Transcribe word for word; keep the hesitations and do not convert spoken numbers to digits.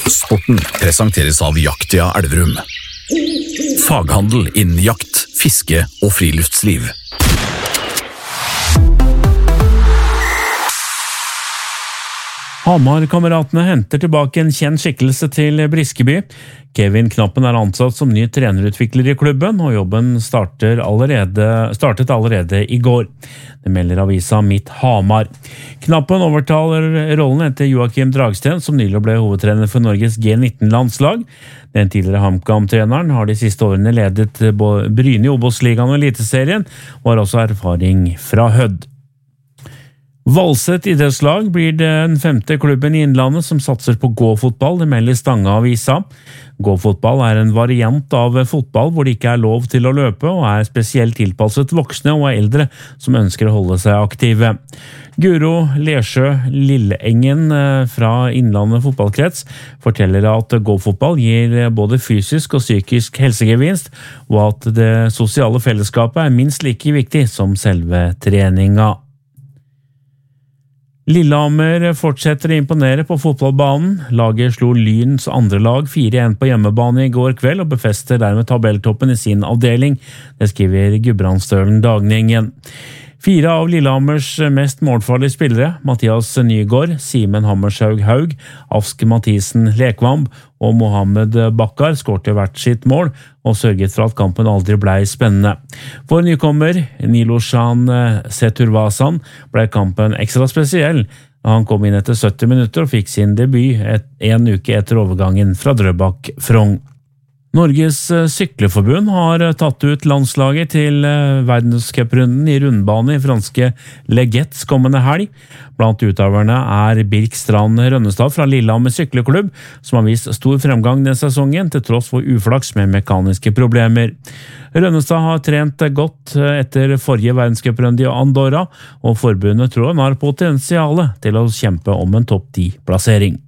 Sporten presenteres av Jaktia Elverum. Faghandel innen jakt, fiske og friluftsliv. Hamar-kameratene henter tilbake en kjent skikkelse til Briskeby. Kevin Knappen er ansatt som ny trenerutvikler i klubben, og jobben starter allerede, startet allerede i går. Det melder avisa Mitt Hamar. Knappen overtar rollen etter Joakim Dragsten, som nylig ble hovedtrener for Norges G nitten-landslag. Den tidligere HamKam-treneren har de siste årene ledet Bryne i Obos-ligaen og Eliteserien, og har også erfaring fra Hødd. Valset idrettslag blir den femte klubben i Innlandet som satser på gåfotball, det melder Stange-avisa. Gåfotball er en variant av fotball hvor det ikke er lov til å løpe, og er spesielt tilpasset voksne og eldre som ønsker å holde seg aktive. Guro Lesjø Lilleengen fra Innlandet fotballkrets forteller at gåfotball gir både fysisk og psykisk helsegevinst, og at det sosiale fellesskapet er minst like viktig som selve treninga. Lillehammer fortsetter å imponere på fotballbanen. Laget slo Lyns andre lag fire en på hjemmebane i går kveld og befester dermed tabelltoppen i sin avdeling. Det skriver Gudbrandsdølen Dagningen. Fire av Lillehammers mest målfarlige spillere, Mathias Nygaard, Simen Hammershaug Haug, Ask Mathisen Lekvamb og Mohammed Bakkar skårte hvert sitt mål og sørget for at kampen aldri ble spennende. For nykommer Niloshan Seturvasan ble kampen ekstra spesiell. Han kom inn etter sytti minutter og fikk sin debut et, en uke etter overgangen fra Drøbak Frogn. Norges sykleforbund har tatt ut landslaget til verdenscuprunden i rundbane i franske Leggets kommende helg. Blant utøverne er Birk Strand Rønnestad fra Lillehammer sykleklubb, som har vist stor fremgang denne sesongen til tross for uflaks med mekaniske problemer. Rønnestad har trent godt etter forrige verdenscuprunde i Andorra, og forbundet tror han har potensiale til å kjempe om en topp ti-plassering.